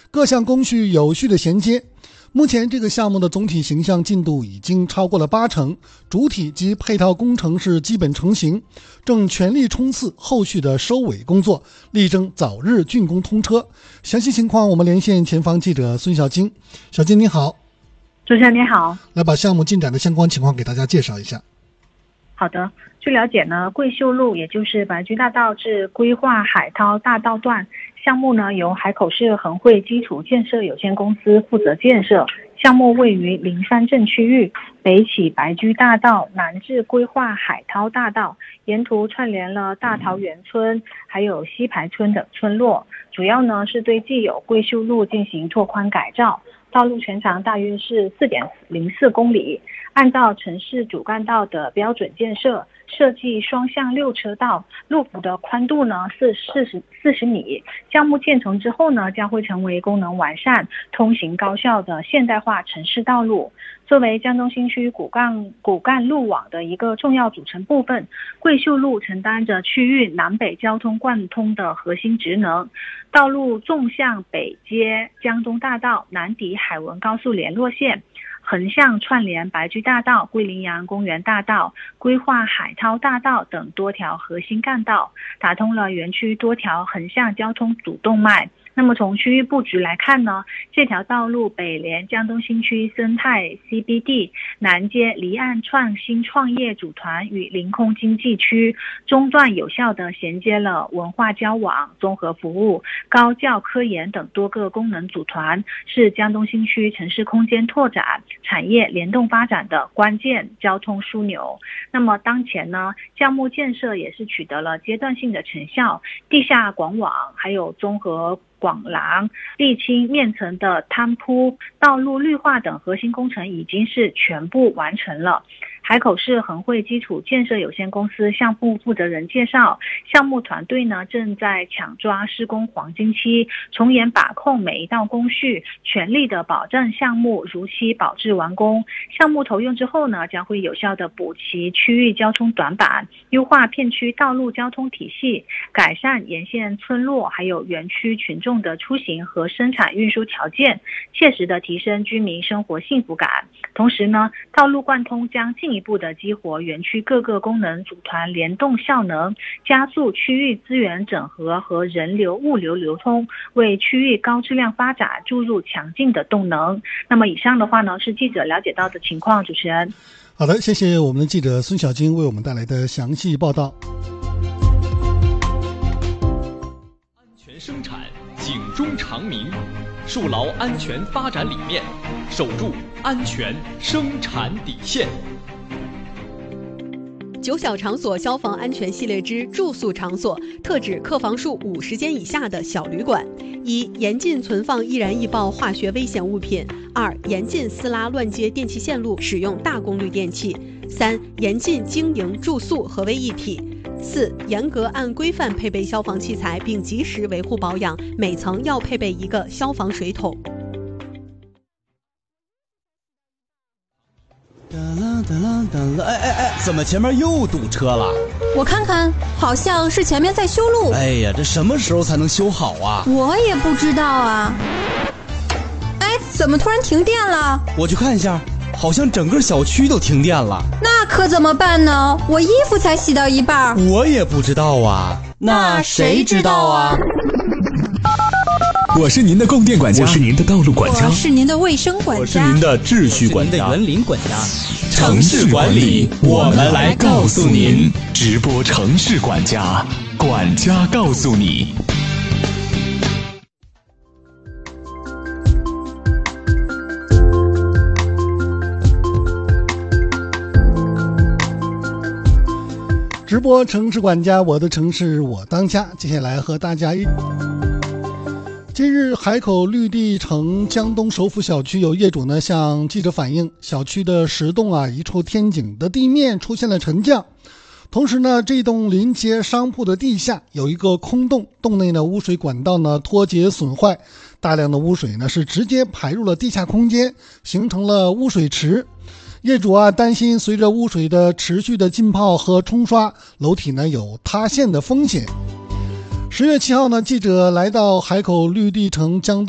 各项工序有序的衔接。目前这个项目的总体形象进度已经超过了80%，主体及配套工程是基本成型，正全力冲刺后续的收尾工作，力争早日竣工通车。详细情况我们连线前方记者孙小晶。小晶你好。 主持人你好。 来把项目进展的相关情况给大家介绍一下。 好的，据了解呢，桂秀路也就是白驹大道至规划海涛大道段项目呢，由海口市恒汇基础建设有限公司负责建设。项目位于灵山镇区域，北起白驹大道，南至规划海涛大道，沿途串联了大桃园村还有西排村等村落，主要呢是对既有桂秀路进行拓宽改造。道路全长大约是 4.04 公里，按照城市主干道的标准建设，设计双向6车道，路幅的宽度呢是40米。项目建成之后呢，将会成为功能完善、通行高效的现代化城市道路。作为江东新区骨干路网的一个重要组成部分，桂秀路承担着区域南北交通贯通的核心职能。道路纵向北接江东大道，南抵海文高速联络线，横向串联白驹大道、桂林洋公园大道、规划海涛大道等多条核心干道，打通了园区多条横向交通主动脉。那么从区域布局来看呢，这条道路北连江东新区生态 CBD， 南接离岸创新创业组团与临空经济区，中段有效地衔接了文化交往、综合服务、高教科研等多个功能组团，是江东新区城市空间拓展、产业联动发展的关键交通枢纽。那么当前呢，项目建设也是取得了阶段性的成效，地下广网还有综合广廊、沥青面层的摊铺、道路绿化等核心工程已经是全部完成了。海口市恒汇基础建设有限公司项目负责人介绍，项目团队呢正在抢抓施工黄金期，从严把控每一道工序，全力的保证项目如期保质完工。项目投用之后呢，将会有效的补齐区域交通短板，优化片区道路交通体系，改善沿线村落还有园区群众的出行和生产运输条件，切实的提升居民生活幸福感。同时呢，道路贯通将进一步的激活园区各个功能组团联动效能，加速区域资源整合和人流物流流通，为区域高质量发展注入强劲的动能。那么以上的话呢，是记者了解到的情况。主持人， 好的，谢谢我们的记者孙小晶为我们带来的详细报道。 安全生产，警钟长鸣，树牢安全发展理念，守住安全生产底线。 9小场所消防安全系列之住宿场所，特指客房数50间以下的小旅馆。1、严禁存放易燃易爆化学危险物品。2、严禁私拉乱接电气线路，使用大功率电器。3、严禁经营住宿合为一体。4、严格按规范配备消防器材，并及时维护保养，每层要配备一个消防水桶。 哎，怎么前面又堵车了？ 我看看，好像是前面在修路。 哎呀，这什么时候才能修好啊？ 我也不知道啊。哎，怎么突然停电了？ 我去看一下，好像整个小区都停电了。 那可怎么办呢？我衣服才洗到一半。 我也不知道啊。那谁知道啊？ 我是您的供电管家，我是您的道路管家， 我是您的卫生管家， 我是您的秩序管家， 您的园林管家。 城市管理，我们来告诉您。直播城市管家，管家告诉你。 直播城市管家，我的城市我当家。接下来和大家今日海口绿地城江东首府小区有业主呢向记者反映，小区的10栋一处天井的地面出现了沉降，同时呢这栋临街商铺的地下有一个空洞，洞内呢污水管道呢脱节损坏，大量的污水呢是直接排入了地下空间，形成了污水池。业主担心随着污水的持续的浸泡和冲刷，楼体呢有塌陷的风险。10月7号呢，记者来到海口绿地城江东